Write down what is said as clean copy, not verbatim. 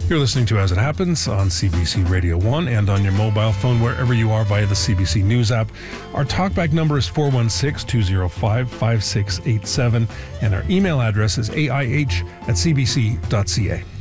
You're listening to As It Happens on CBC Radio 1 and on your mobile phone wherever you are via the CBC News app. Our talkback number is 416-205-5687 and our email address is aih@cbc.ca.